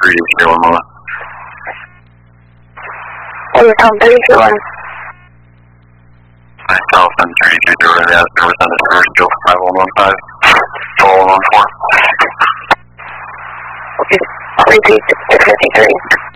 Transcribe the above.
3201. Overcome 321. Myself and 320, the service on the first deal for 5115, 4114. Okay, 323.